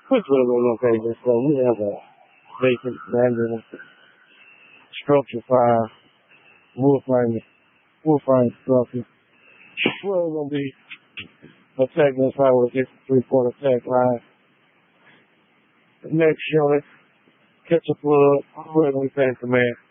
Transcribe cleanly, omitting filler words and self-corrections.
Quick little location, so we have a vacant abandoned structure for wood frame structure. We're gonna be attacking this highway with this 3-quarter attack line. The next unit, catch a flood, we're gonna be paying command.